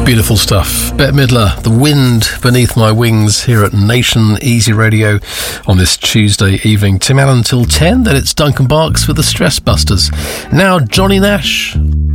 Beautiful stuff. Bette Midler, The Wind Beneath My Wings, here at Nation Easy Radio on this Tuesday evening. Tim Allen till 10, then it's Duncan Barks with the Stress Busters. Now Johnny Nash.